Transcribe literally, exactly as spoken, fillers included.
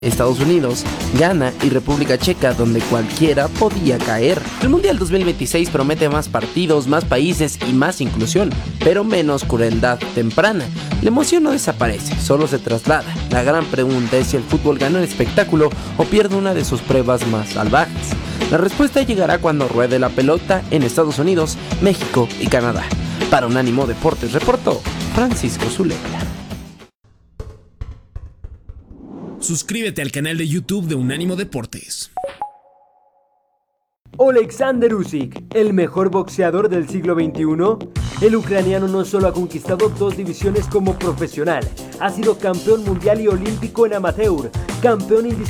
Estados Unidos, Ghana y República Checa, donde cualquiera podía caer. El Mundial dos mil veintiséis promete más partidos, más países y más inclusión, pero menos crueldad temprana. La emoción no desaparece, solo se traslada. La gran pregunta es si el fútbol gana el espectáculo o pierde una de sus pruebas más salvajes. La respuesta llegará cuando ruede la pelota en Estados Unidos, México y Canadá. Para Unánimo Deportes reportó Francisco Zuleta. Suscríbete al canal de YouTube de Unánimo Deportes. Oleksandr Usyk, el mejor boxeador del siglo veintiuno. El ucraniano no solo ha conquistado dos divisiones como profesional, ha sido campeón mundial y olímpico en amateur, campeón indiscutible